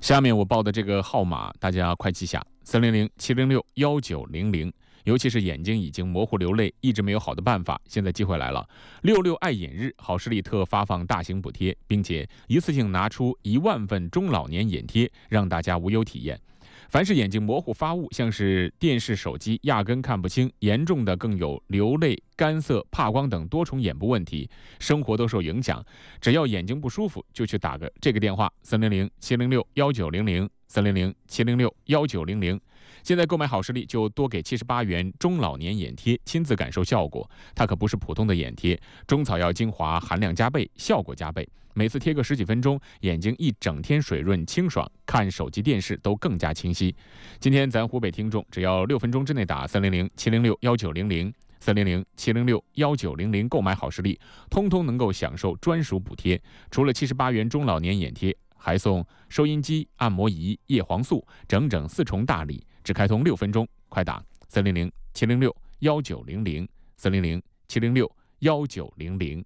下面我报的这个号码，大家快记下：300-706-1900。尤其是眼睛已经模糊流泪，一直没有好的办法，现在机会来了！66爱眼日，好视力特发放大型补贴，并且一次性拿出1万份中老年眼贴，让大家无忧体验。凡是眼睛模糊发雾，像是电视、手机压根看不清，严重的更有流泪、干涩、怕光等多重眼部问题，生活都受影响。只要眼睛不舒服，就去打个这个电话：300-706-1900，300-706-1900。现在购买好视力就多给78元中老年眼贴，亲自感受效果。它可不是普通的眼贴，中草药精华含量加倍，效果加倍。每次贴个10几分钟，眼睛一整天水润清爽，看手机电视都更加清晰。今天咱湖北听众只要6分钟之内打300-706-1900，300-706-1900购买好视力，通通能够享受专属补贴。除了78元中老年眼贴，还送收音机、按摩仪、叶黄素，整整4重大礼。只开通6分钟，快打300-706-1900，300-706-1900。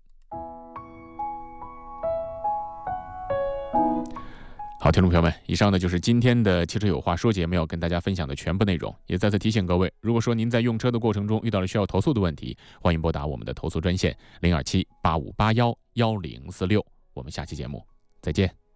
好，听众朋友们，以上呢就是今天的汽车有话说节目要跟大家分享的全部内容。也再次提醒各位，如果说您在用车的过程中遇到了需要投诉的问题，欢迎拨打我们的投诉专线027-8581-1046。我们下期节目再见。